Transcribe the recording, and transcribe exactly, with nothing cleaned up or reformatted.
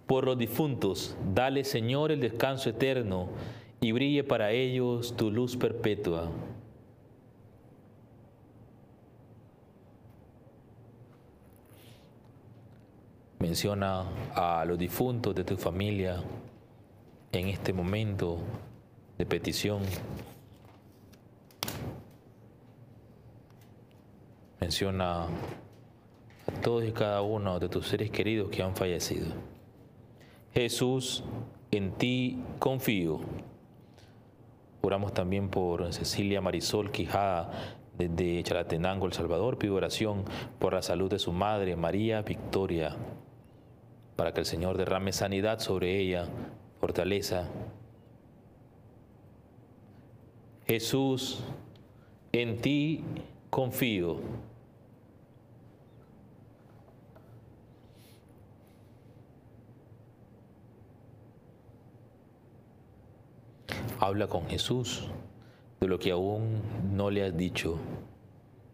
Por los difuntos, dale, Señor, el descanso eterno, y brille para ellos tu luz perpetua. Menciona a los difuntos de tu familia en este momento de petición. Menciona a todos y cada uno de tus seres queridos que han fallecido. Jesús, en ti confío. Oramos también por Cecilia Marisol Quijada, desde Chalatenango, El Salvador. Pido oración por la salud de su madre, María Victoria, para que el Señor derrame sanidad sobre ella, fortaleza. Jesús, en ti confío. Habla con Jesús de lo que aún no le has dicho.